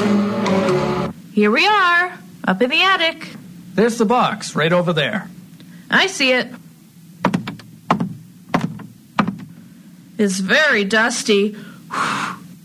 Here we are, up in the attic. There's the box, right over there. I see it. It's very dusty.